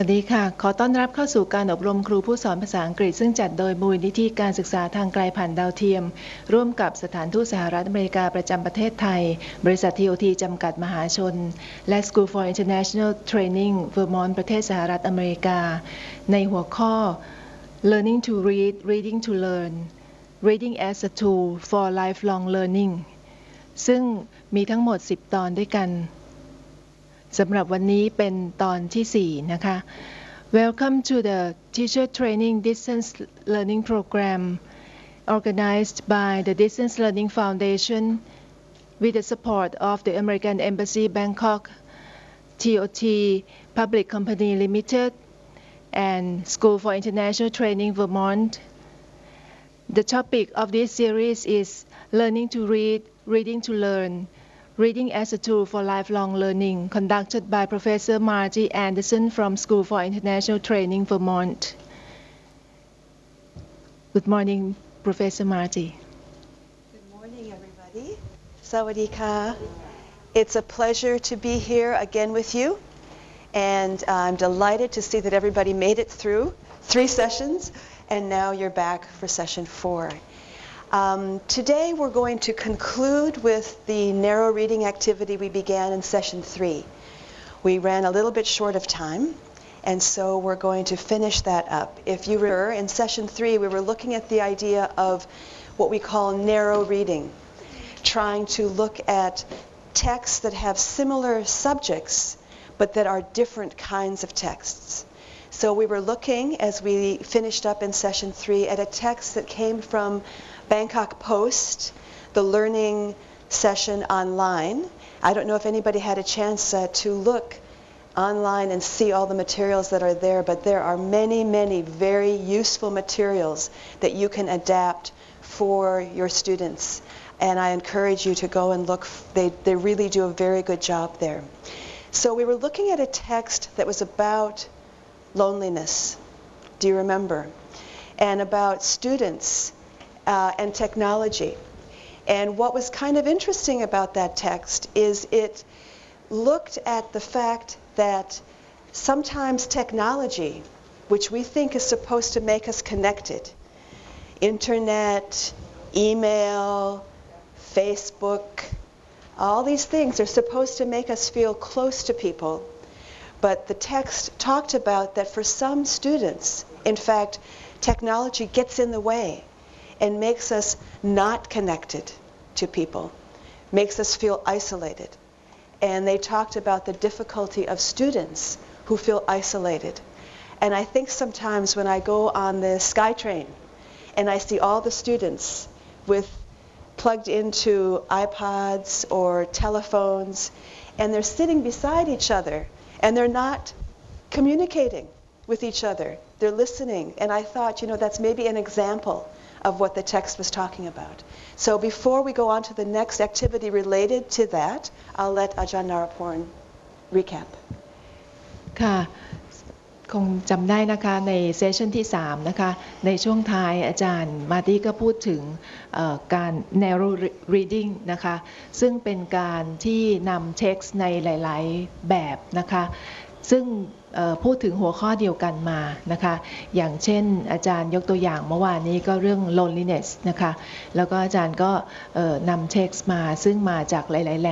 สวัสดีค่ะขอต้อนรับเข้าสู่การอบรมครูผู้สอนภาษาอังกฤษซึ่งจัดโดยมูลนิธิการศึกษาทางไกลผ่านดาวเทียมร่วมกับสถานทูตสหรัฐอเมริกาประจำประเทศไทยบริษัท TOT จำกัดมหาชนและ School for International Training Vermont ประเทศสหรัฐอเมริกาในหัวข้อ Learning to Read Reading to Learn Reading as a Tool for Lifelong Learning ซึ่งมีทั้งหมด10ตอนด้วยกันสำหรับวันนี้เป็นตอนที่4นะคะ Welcome to the Teacher Training Distance Learning Program organized by the Distance Learning Foundation with the support of the American Embassy Bangkok, TOT Public Company Limited, and School for International Training Vermont. The topic of this series is Learning to Read, Reading to Learn.Reading as a Tool for Lifelong Learning, conducted by Professor Margie Anderson from School for International Training, Vermont. Good morning, Professor Margie. Good morning, everybody. Sawadika. It's a pleasure to be here again with you, and I'm delighted to see that everybody made it through 3 sessions, and now you're back for session 4.Today we're going to conclude with the narrow reading activity we began in session 3. We ran a little bit short of time, and so we're going to finish that up. If you remember, in session 3 we were looking at the idea of what we call narrow reading, trying to look at texts that have similar subjects but that are different kinds of texts.So we were looking, as we finished up in session 3, at a text that came from Bangkok Post, the learning session online. I don't know if anybody had a chance to look online and see all the materials that are there, but there are many, many very useful materials that you can adapt for your students. And I encourage you to go and look. They really do a very good job there. So we were looking at a text that was about loneliness, do you remember? And about students and technology. And what was kind of interesting about that text is it looked at the fact that sometimes technology, which we think is supposed to make us connected, internet, email, Facebook, all these things are supposed to make us feel close to people.But the text talked about that for some students, in fact, technology gets in the way and makes us not connected to people, makes us feel isolated. And they talked about the difficulty of students who feel isolated. And I think sometimes when I go on the SkyTrain and I see all the students plugged into iPods or telephones, and they're sitting beside each other,And they're not communicating with each other. They're listening. And I thought, that's maybe an example of what the text was talking about. So before we go on to the next activity related to that, I'll let Ajahn Naraporn recap. ค่ะคงจำได้นะคะในเซสชันที่3นะคะในช่วงท้ายอาจารย์มาร์ตี้ก็พูดถึงการ narrow reading นะคะซึ่งเป็นการที่นำ text ในหลายๆแบบนะคะซึ่งพูดถึงหัวข้อเดียวกันมานะคะอย่างเช่นอาจารย์ยกตัวอย่างเมื่อวานนี้ก็เรื่อง loneliness นะคะแล้วก็อาจารย์ก็นำ text มาซึ่งมาจากหลายๆแหล่ง